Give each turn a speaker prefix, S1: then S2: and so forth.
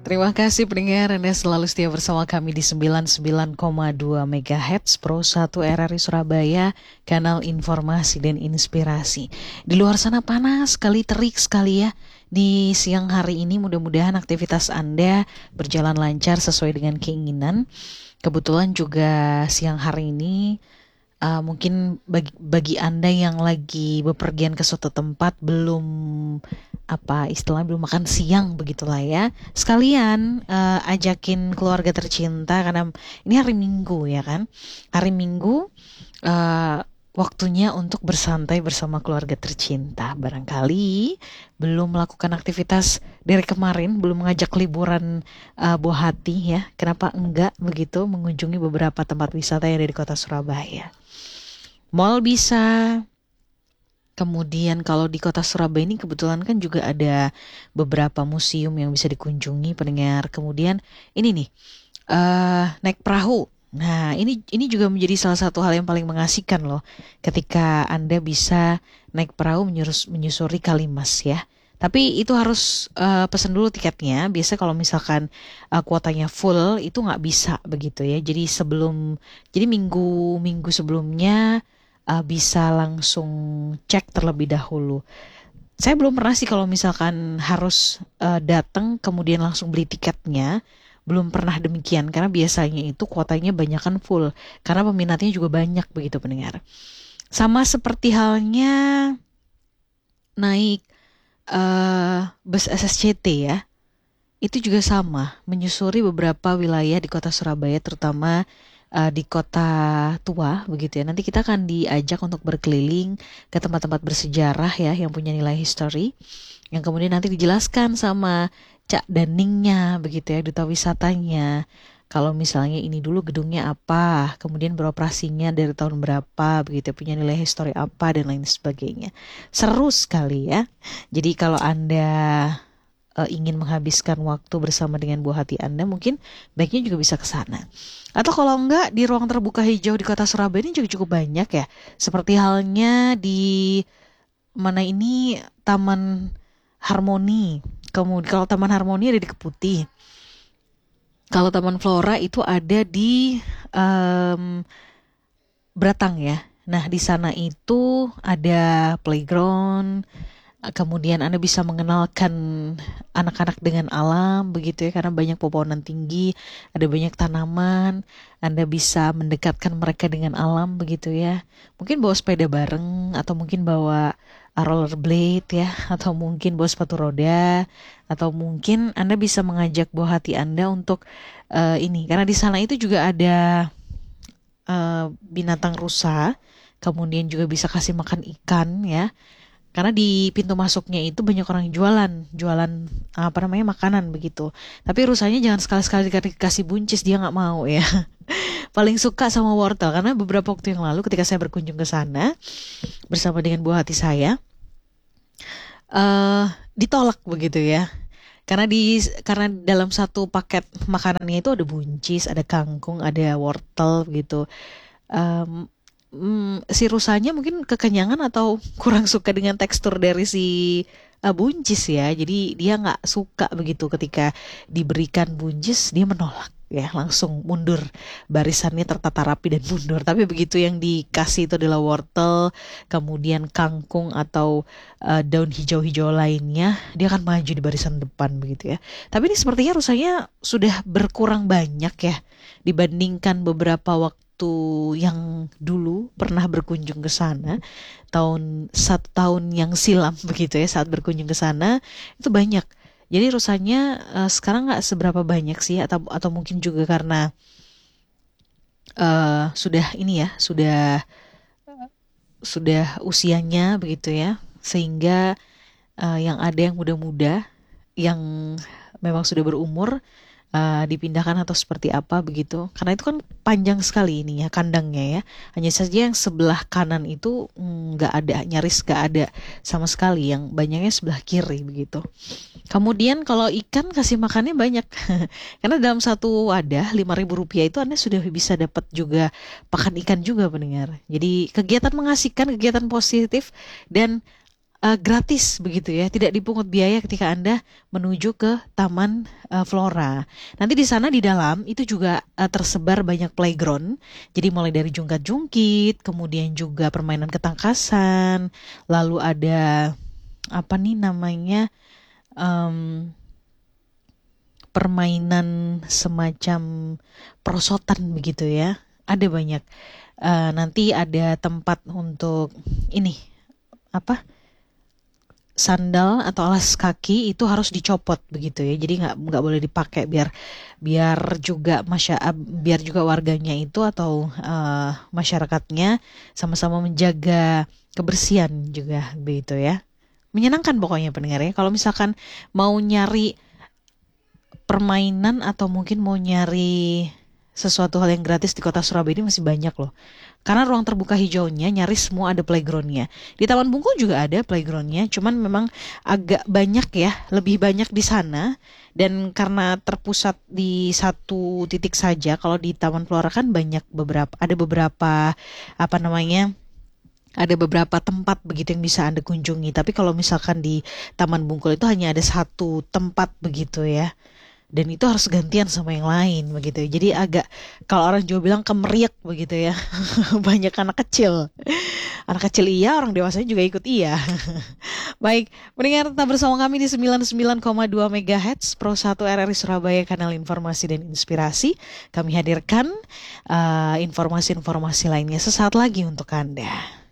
S1: Terima kasih pendengar, Anda selalu setia bersama kami di 99,2 MHz Pro 1 RRI Surabaya, kanal informasi dan inspirasi. Di luar sana panas sekali, terik sekali ya. Di siang hari ini mudah-mudahan aktivitas Anda berjalan lancar sesuai dengan keinginan. Kebetulan juga siang hari ini mungkin bagi Anda yang lagi bepergian ke suatu tempat belum istilahnya belum makan siang begitulah ya. Sekalian ajakin keluarga tercinta karena ini hari Minggu ya kan. Hari Minggu waktunya untuk bersantai bersama keluarga tercinta. Barangkali belum melakukan aktivitas dari kemarin, belum mengajak liburan buah hati ya. Kenapa enggak begitu mengunjungi beberapa tempat wisata yang ada di kota Surabaya. Mall bisa. Kemudian kalau di kota Surabaya ini kebetulan kan juga ada beberapa museum yang bisa dikunjungi pendengar. Kemudian ini nih naik perahu. Nah ini juga menjadi salah satu hal yang paling mengasihkan loh, ketika Anda bisa naik perahu menyusuri Kalimas ya. Tapi itu harus pesan dulu tiketnya. Biasa kalau misalkan kuotanya full itu nggak bisa begitu ya. Jadi minggu sebelumnya bisa langsung cek terlebih dahulu. Saya belum pernah sih kalau misalkan harus datang kemudian langsung beli tiketnya. Belum pernah demikian karena biasanya itu kuotanya banyakan full. Karena peminatnya juga banyak begitu pendengar. Sama seperti halnya naik bus SSCT ya. Itu juga sama, menyusuri beberapa wilayah di kota Surabaya terutama di kota tua begitu ya. Nanti kita akan diajak untuk berkeliling ke tempat-tempat bersejarah ya yang punya nilai histori, yang kemudian nanti dijelaskan sama Cak Daningnya begitu ya, duta wisatanya. Kalau misalnya ini dulu gedungnya apa, kemudian beroperasinya dari tahun berapa begitu, punya nilai histori apa dan lain sebagainya. Seru sekali ya. Jadi kalau Anda ingin menghabiskan waktu bersama dengan buah hati Anda, mungkin baiknya juga bisa ke sana. Atau kalau enggak, di ruang terbuka hijau di kota Surabaya ini juga cukup banyak ya. Seperti halnya di mana ini, Taman Harmoni. Kemudian kalau Taman Harmoni ada di Keputih. Kalau Taman Flora itu ada di Beratang ya. Nah di sana itu ada playground. Kemudian Anda bisa mengenalkan anak-anak dengan alam begitu ya, karena banyak pepohonan tinggi, ada banyak tanaman. Anda bisa mendekatkan mereka dengan alam begitu ya. Mungkin bawa sepeda bareng atau mungkin bawa rollerblade ya, atau mungkin bawa sepatu roda, atau mungkin Anda bisa mengajak buah hati Anda untuk ini, karena di sana itu juga ada binatang rusa. Kemudian juga bisa kasih makan ikan ya. Karena di pintu masuknya itu banyak orang jualan makanan begitu. Tapi rusanya jangan sekali-sekali dikasih buncis, dia nggak mau ya. Paling suka sama wortel karena beberapa waktu yang lalu ketika saya berkunjung ke sana bersama dengan buah hati saya, ditolak begitu ya. Karena dalam satu paket makanannya itu ada buncis, ada kangkung, ada wortel gitu. Si rusanya mungkin kekenyangan atau kurang suka dengan tekstur dari si buncis ya. Jadi dia nggak suka begitu ketika diberikan buncis, dia menolak ya, langsung mundur. Barisannya tertata rapi dan mundur. Tapi begitu yang dikasih itu adalah wortel, kemudian kangkung atau daun hijau-hijau lainnya, dia akan maju di barisan depan begitu ya. Tapi ini sepertinya rusanya sudah berkurang banyak ya dibandingkan beberapa waktu yang dulu pernah berkunjung ke sana, 1 tahun yang silam begitu ya, saat berkunjung ke sana itu banyak. Jadi rusanya sekarang nggak seberapa banyak sih, atau mungkin juga karena sudah ini ya, sudah usianya begitu ya, sehingga yang ada yang muda-muda yang memang sudah berumur dipindahkan atau seperti apa begitu, karena itu kan panjang sekali ini ya kandangnya ya. Hanya saja yang sebelah kanan itu nggak ada, nyaris nggak ada sama sekali, yang banyaknya sebelah kiri begitu. Kemudian kalau ikan kasih makannya banyak karena dalam satu wadah Rp5.000 itu Anda sudah bisa dapat juga pakan ikan juga pendengar. Jadi kegiatan mengasihkan, kegiatan positif, dan gratis begitu ya, tidak dipungut biaya ketika Anda menuju ke Taman Flora. Nanti di sana di dalam itu juga tersebar banyak playground. Jadi mulai dari jungkat-jungkit, kemudian juga permainan ketangkasan, lalu ada apa nih namanya em, permainan semacam perosotan begitu ya. Ada banyak. Nanti ada tempat untuk ini apa? Sandal atau alas kaki itu harus dicopot begitu ya. Jadi nggak boleh dipakai biar biar juga biar juga warganya itu atau masyarakatnya sama-sama menjaga kebersihan juga begitu ya. Menyenangkan pokoknya pendengar ya. Kalau misalkan mau nyari permainan atau mungkin mau nyari sesuatu hal yang gratis di kota Surabaya ini masih banyak loh. Karena ruang terbuka hijaunya nyaris semua ada playgroundnya. Di Taman Bungkul juga ada playgroundnya, cuman memang agak banyak ya, lebih banyak di sana. Dan karena terpusat di satu titik saja, kalau di Taman Flora kan ada beberapa apa namanya, ada beberapa tempat begitu yang bisa Anda kunjungi. Tapi kalau misalkan di Taman Bungkul itu hanya ada satu tempat begitu ya. Dan itu harus gantian sama yang lain begitu. Jadi agak kalau orang Jawa bilang kemeriak begitu ya. Banyak anak kecil. Anak kecil iya, orang dewasanya juga ikut iya. Baik, pendengar tetap bersama kami di 99,2 MHz Pro 1 RRI Surabaya, kanal informasi dan inspirasi. Kami hadirkan informasi-informasi lainnya sesaat lagi untuk Anda.